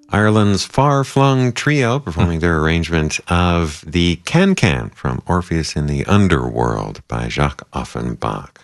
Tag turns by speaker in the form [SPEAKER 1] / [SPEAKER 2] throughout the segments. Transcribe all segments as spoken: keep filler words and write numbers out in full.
[SPEAKER 1] Ireland's far-flung trio performing their arrangement of the Can-Can from Orpheus in the Underworld by Jacques Offenbach.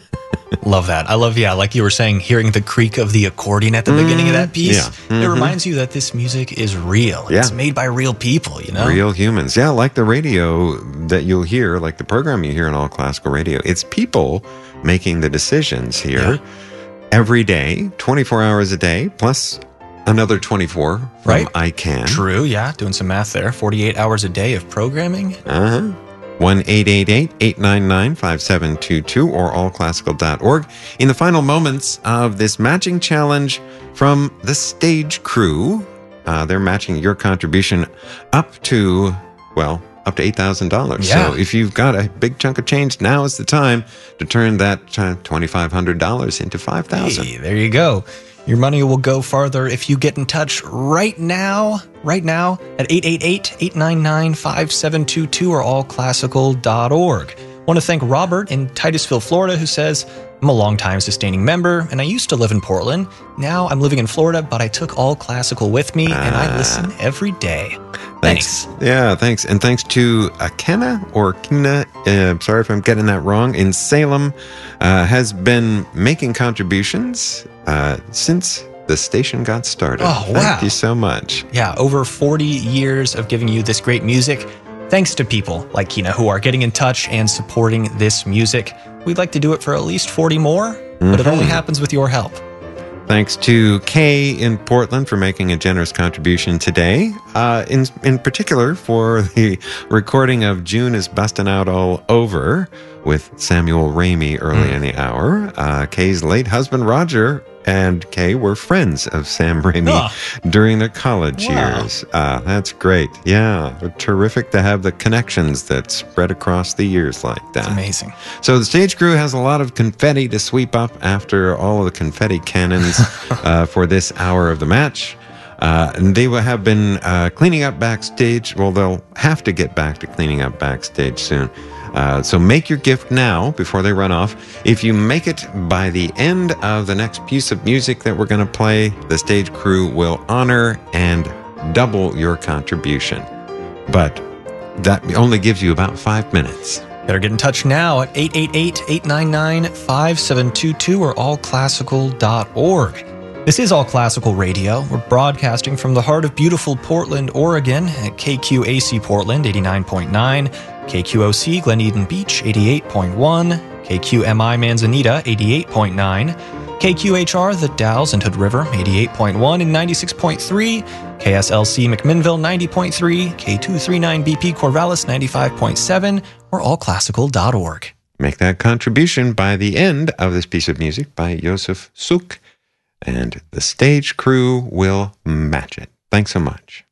[SPEAKER 2] Love that. I love, yeah, like you were saying, hearing the creak of the accordion at the mm, beginning of that piece. Yeah. Mm-hmm. It reminds you that this music is real. Yeah. It's made by real people, you know?
[SPEAKER 1] Real humans. Yeah, like the radio that you'll hear, like the program you hear on All Classical Radio. It's people making the decisions here yeah. every day, twenty-four hours a day, plus another twenty-four from
[SPEAKER 2] right.
[SPEAKER 1] I Can.
[SPEAKER 2] True, yeah. Doing some math there. forty-eight hours a day of programming.
[SPEAKER 1] Uh-huh. one eight eight eight, eight nine nine, five seven two two or all classical dot org. In the final moments of this matching challenge from the stage crew, uh, they're matching your contribution up to, well, up to eight thousand dollars.
[SPEAKER 2] Yeah.
[SPEAKER 1] So if you've got a big chunk of change, now is the time to turn that uh, twenty-five hundred dollars into five thousand dollars.
[SPEAKER 2] Hey, there you go. Your money will go farther if you get in touch right now, right now at eight eight eight, eight nine nine, five seven two two or all classical dot org. I want to thank Robert in Titusville, Florida, who says, I'm a longtime sustaining member, and I used to live in Portland. Now I'm living in Florida, but I took All Classical with me, and I listen every day.
[SPEAKER 1] Thanks.
[SPEAKER 2] Thanks.
[SPEAKER 1] Yeah, thanks. And thanks to Akena or Kina, uh, sorry if I'm getting that wrong, in Salem, uh, has been making contributions uh, since the station got started.
[SPEAKER 2] Oh,
[SPEAKER 1] Thank
[SPEAKER 2] wow.
[SPEAKER 1] you so much.
[SPEAKER 2] Yeah, over forty years of giving you this great music. Thanks to people like Kina who are getting in touch and supporting this music. We'd like to do it for at least forty more, mm-hmm. but it only happens with your help.
[SPEAKER 1] Thanks to Kay in Portland for making a generous contribution today, uh, in in particular for the recording of June is Bustin' Out All Over with Samuel Ramey early mm. in the hour. Uh, Kay's late husband, Roger, and Kay were friends of Sam Ramey oh. during their college wow. years. Uh, that's great. Yeah, terrific to have the connections that spread across the years like that.
[SPEAKER 2] That's amazing.
[SPEAKER 1] So the stage crew has a lot of confetti to sweep up after all of the confetti cannons uh, for this hour of the match. Uh, and they will have been uh, cleaning up backstage. Well, they'll have to get back to cleaning up backstage soon. Uh, so make your gift now before they run off. If you make it by the end of the next piece of music that we're going to play, the stage crew will honor and double your contribution. But that only gives you about five minutes.
[SPEAKER 2] Better get in touch now at eight eight eight, eight nine nine, five seven two two or all classical dot org. This is All Classical Radio. We're broadcasting from the heart of beautiful Portland, Oregon at K Q A C Portland eighty-nine point nine, K Q O C Glen Eden Beach eighty-eight point one, K Q M I Manzanita eighty-eight point nine, K Q H R The Dalles and Hood River eighty-eight point one and ninety-six point three, K S L C McMinnville ninety point three, K two thirty-nine B P Corvallis ninety-five point seven or all classical dot org.
[SPEAKER 1] Make that contribution by the end of this piece of music by Josef Suk, and the stage crew will match it. Thanks so much.